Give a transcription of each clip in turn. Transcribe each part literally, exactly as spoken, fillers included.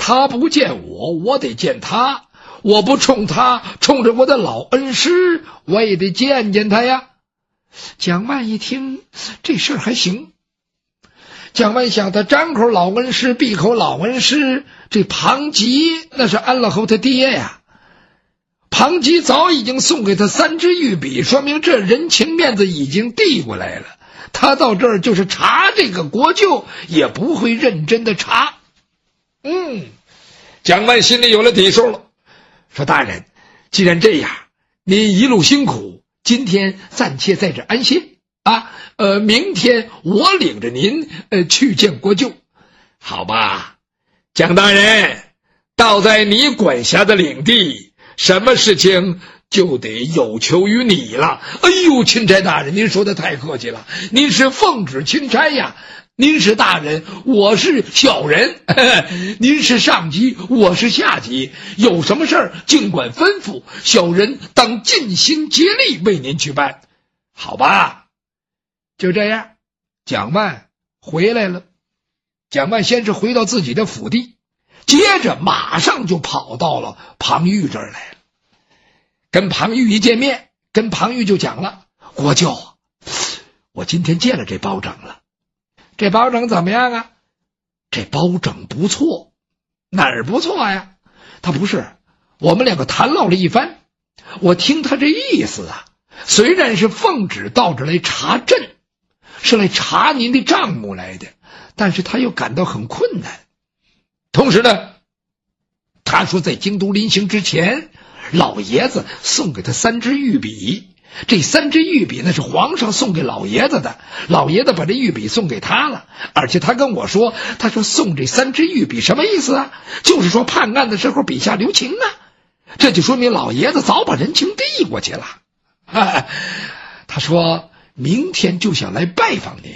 他不见我，我得见他。我不冲他，冲着我的老恩师，我也得见见他呀。蒋万一听，这事儿还行。蒋万想，他张口老恩师，闭口老恩师，这庞吉那是安乐侯他爹呀。庞吉早已经送给他三支玉笔，说明这人情面子已经递过来了。他到这儿就是查这个国舅，也不会认真的查。嗯，蒋万心里有了底数了，说大人，既然这样，您一路辛苦，今天暂且在这安歇啊。呃，明天我领着您呃去见国舅，好吧？蒋大人，倒在你管辖的领地，什么事情就得有求于你了。哎呦，钦差大人，您说的太客气了，您是奉旨钦差呀。您是大人，我是小人，呵呵，您是上级，我是下级，有什么事儿尽管吩咐，小人当尽心竭力为您去办，好吧？就这样，蒋万回来了。蒋万先是回到自己的府邸，接着马上就跑到了庞玉这儿来了。跟庞玉一见面，跟庞玉就讲了，国舅，我今天见了这包拯了。这包拯怎么样啊？这包拯不错。哪儿不错呀？他不是，我们两个谈唠了一番，我听他这意思啊，虽然是奉旨到这来查镇，是来查您的账目来的，但是他又感到很困难。同时呢，他说在京都临行之前，老爷子送给他三支玉笔，这三支玉笔那是皇上送给老爷子的，老爷子把这玉笔送给他了，而且他跟我说，他说送这三支玉笔什么意思啊？就是说判案的时候笔下留情啊，这就说明老爷子早把人情递过去了。啊、他说明天就想来拜访您。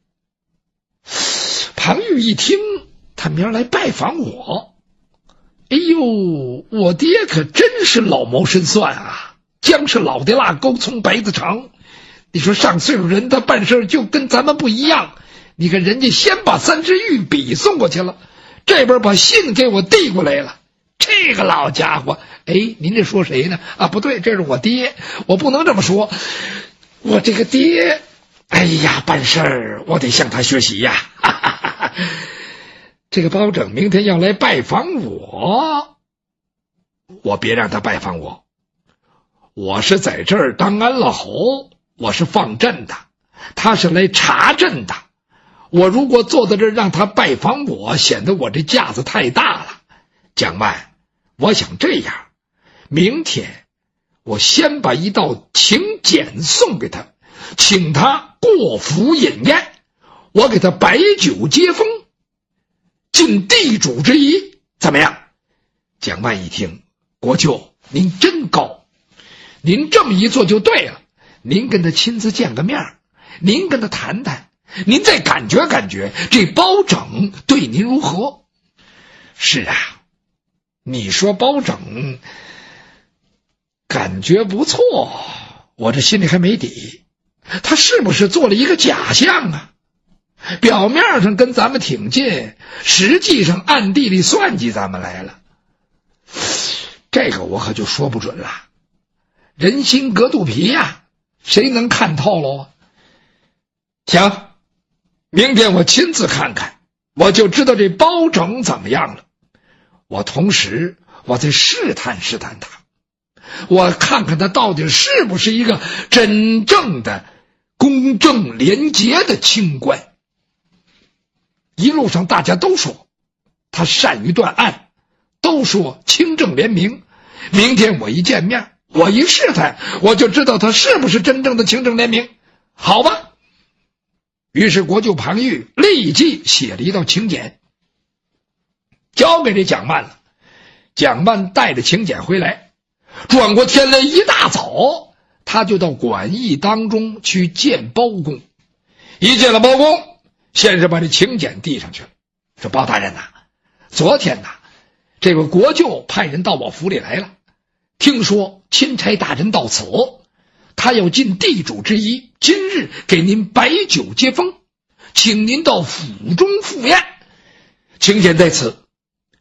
庞玉一听，他明儿来拜访我，哎呦，我爹可真是老谋深算啊！姜是老的辣，勾葱白子长。你说上岁数人他办事就跟咱们不一样，你看人家先把三支玉笔送过去了，这边把信给我递过来了。这个老家伙，哎，您这说谁呢？啊，不对，这是我爹，我不能这么说。我这个爹，哎呀，办事儿我得向他学习呀。哈哈哈哈，这个包拯明天要来拜访我，我别让他拜访我。我是在这儿当安乐侯，我是放阵的，他是来查阵的。我如果坐在这儿让他拜访我，显得我这架子太大了。蒋万，我想这样，明天我先把一道请柬送给他，请他过府饮宴，我给他摆酒接风，尽地主之谊，怎么样？蒋万一听，国舅您真高，您这么一做就对了，您跟他亲自见个面，您跟他谈谈，您再感觉感觉这包拯对您如何。是啊，你说包拯感觉不错，我这心里还没底，他是不是做了一个假象啊？表面上跟咱们挺近，实际上暗地里算计咱们来了，这个我可就说不准了。人心隔肚皮呀、啊，谁能看透了啊？行，明天我亲自看看，我就知道这包拯怎么样了。我同时我再试探试探他，我看看他到底是不是一个真正的公正廉洁的清官。一路上大家都说他善于断案，都说清正廉明。明天我一见面，我一试探，我就知道他是不是真正的清正廉明，好吧？于是国舅庞玉立即写了一道请柬，交给这蒋万了。蒋万带着请柬回来，转过天来一大早，他就到馆驿当中去见包公。一见了包公，先是把这请柬递上去了，说包大人呐、啊，昨天呐、啊，这个国舅派人到我府里来了，听说钦差大人到此，他要尽地主之谊，今日给您摆酒接风，请您到府中赴宴。请柬在此，